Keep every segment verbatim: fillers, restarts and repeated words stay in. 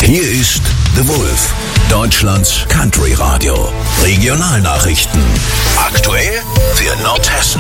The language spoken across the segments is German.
Hier ist The Wolf, Deutschlands Country Radio. Regionalnachrichten. Aktuell für Nordhessen.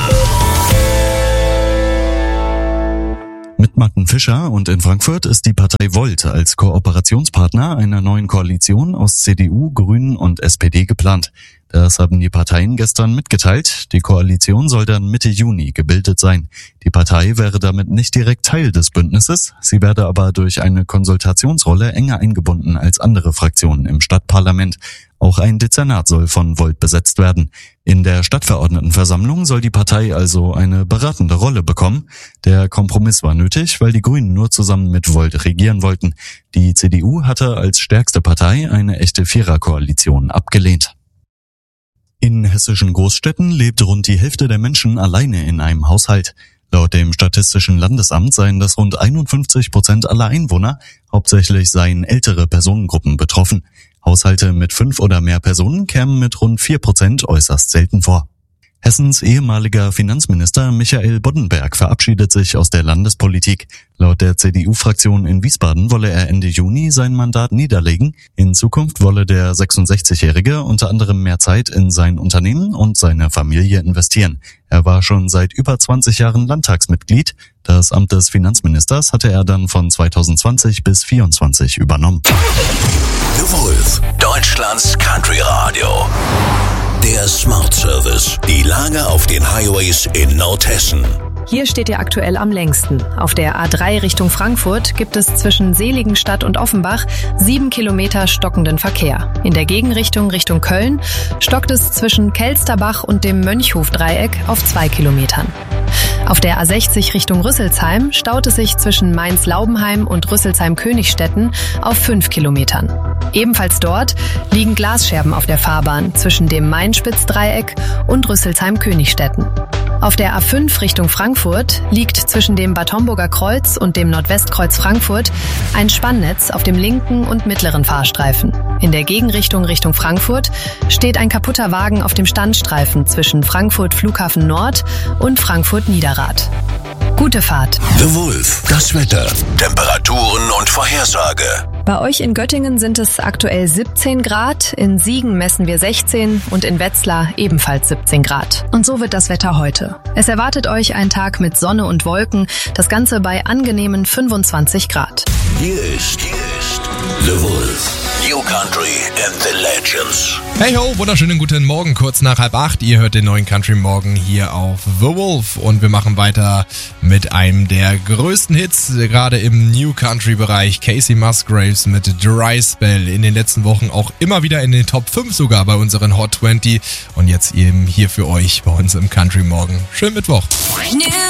Mit Martin Fischer und in Frankfurt ist die Partei Volt als Kooperationspartner einer neuen Koalition aus C D U, Grünen und S P D geplant. Das haben die Parteien gestern mitgeteilt. Die Koalition soll dann Mitte Juni gebildet sein. Die Partei wäre damit nicht direkt Teil des Bündnisses. Sie werde aber durch eine Konsultationsrolle enger eingebunden als andere Fraktionen im Stadtparlament. Auch ein Dezernat soll von Volt besetzt werden. In der Stadtverordnetenversammlung soll die Partei also eine beratende Rolle bekommen. Der Kompromiss war nötig, weil die Grünen nur zusammen mit Volt regieren wollten. Die C D U hatte als stärkste Partei eine echte Viererkoalition abgelehnt. In hessischen Großstädten lebt rund die Hälfte der Menschen alleine in einem Haushalt. Laut dem Statistischen Landesamt seien das rund einundfünfzig Prozent aller Einwohner. Hauptsächlich seien ältere Personengruppen betroffen. Haushalte mit fünf oder mehr Personen kämen mit rund vier Prozent äußerst selten vor. Hessens ehemaliger Finanzminister Michael Boddenberg verabschiedet sich aus der Landespolitik. Laut der C D U-Fraktion in Wiesbaden wolle er Ende Juni sein Mandat niederlegen. In Zukunft wolle der sechsundsechzigjährige unter anderem mehr Zeit in sein Unternehmen und seine Familie investieren. Er war schon seit über zwanzig Jahren Landtagsmitglied. Das Amt des Finanzministers hatte er dann von zweitausendzwanzig bis vierundzwanzig übernommen. The Wolf, Deutschlands Country Radio. Der Smart Service. Die Lage auf den Highways in Nordhessen. Hier steht ihr aktuell am längsten. Auf der A drei Richtung Frankfurt gibt es zwischen Seligenstadt und Offenbach sieben Kilometer stockenden Verkehr. In der Gegenrichtung Richtung Köln stockt es zwischen Kelsterbach und dem Mönchhof-Dreieck auf zwei Kilometern. Auf der A sechzig Richtung Rüsselsheim staut es sich zwischen Mainz-Laubenheim und Rüsselsheim-Königstetten auf fünf Kilometern. Ebenfalls dort liegen Glasscherben auf der Fahrbahn zwischen dem Main-Spitz-Dreieck und Rüsselsheim-Königstetten. Auf der A fünf Richtung Frankfurt liegt zwischen dem Bad Homburger Kreuz und dem Nordwestkreuz Frankfurt ein Spannnetz auf dem linken und mittleren Fahrstreifen. In der Gegenrichtung Richtung Frankfurt steht ein kaputter Wagen auf dem Standstreifen zwischen Frankfurt Flughafen Nord und Frankfurt Niederrad. Gute Fahrt. The Wolf, das Wetter, Temperaturen und Vorhersage. Bei euch in Göttingen sind es aktuell siebzehn Grad, in Siegen messen wir sechzehn und in Wetzlar ebenfalls siebzehn Grad. Und so wird das Wetter heute. Es erwartet euch ein Tag mit Sonne und Wolken, das Ganze bei angenehmen fünfundzwanzig Grad. Hier ist, hier ist The Wolf. New Country and the Legends. Hey ho, wunderschönen guten Morgen, kurz nach halb acht. Ihr hört den neuen Country Morgen hier auf The Wolf und wir machen weiter mit einem der größten Hits, gerade im New Country Bereich. Casey Musgraves mit Dry Spell, in den letzten Wochen auch immer wieder in den Top fünf sogar bei unseren Hot zwanzig und jetzt eben hier für euch bei uns im Country Morgen. Schönen Mittwoch.